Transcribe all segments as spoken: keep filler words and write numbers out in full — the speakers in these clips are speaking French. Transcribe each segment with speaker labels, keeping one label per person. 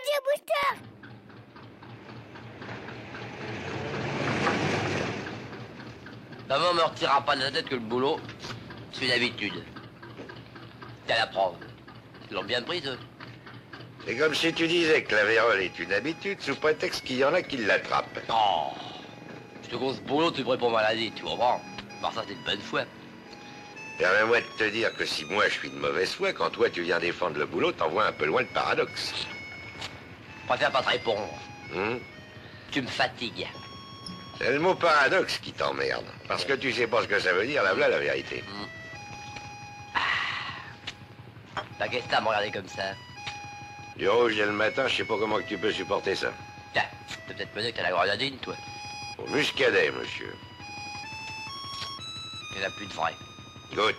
Speaker 1: Radio Booster.
Speaker 2: Maman me retirera pas de la tête que le boulot, c'est une habitude. T'as la preuve. Ils l'ont bien prise, eux.
Speaker 3: C'est comme si tu disais que la vérole est une habitude sous prétexte qu'il y en a qui l'attrapent.
Speaker 2: Oh, je te grosse boulot, tu pourrais pour maladie, tu comprends? Par ça, t'es de bonne foi.
Speaker 3: Permets-moi de te dire que si moi je suis de mauvaise foi, quand toi tu viens défendre le boulot, t'envoies un peu loin le paradoxe.
Speaker 2: Je préfère pas te répondre.
Speaker 3: Hum
Speaker 2: Tu me fatigues.
Speaker 3: C'est le mot paradoxe qui t'emmerde. Parce que tu sais pas ce que ça veut dire, là voilà la vérité.
Speaker 2: Hum. Ah. Bah, qu'est-ce que t'as à me regarder comme ça?
Speaker 3: Du rouge dès le matin, je sais pas comment que tu peux supporter ça.
Speaker 2: Tiens, t'as peut-être me dire que t'as la grenadine, toi.
Speaker 3: Au muscadet, monsieur.
Speaker 2: Il n'y en a plus de vrai.
Speaker 3: Goûte.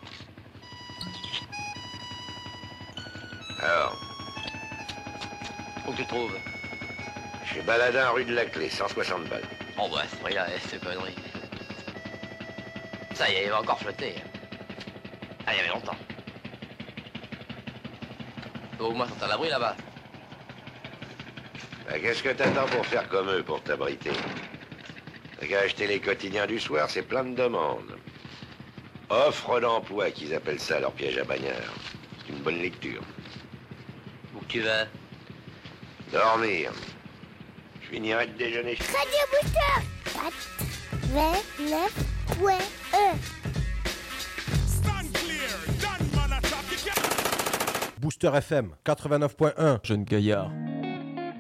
Speaker 3: Alors,
Speaker 2: Où tu te trouves?
Speaker 3: chez Baladin, rue de la Clé, cent soixante balles.
Speaker 2: Oh bah, ce prix-là, c'est connerie. Ça y est, il va encore flotter. Ah, il y avait longtemps. Au moins, sont à l'abri là-bas.
Speaker 3: Ben, qu'est-ce que t'attends pour faire comme eux, pour t'abriter? T'as qu'à acheter les quotidiens du soir, c'est plein de demandes. Offre d'emploi, qu'ils appellent ça, leur piège à bagnard. C'est une bonne lecture.
Speaker 2: Où que tu vas?
Speaker 3: Dormir. Je finirai de déjeuner.
Speaker 1: Radio Booster. quatre-vingt-neuf point un.
Speaker 4: Stand clear, done man attack.
Speaker 5: Booster F M quatre-vingt-neuf point un.
Speaker 6: Jeune gaillard.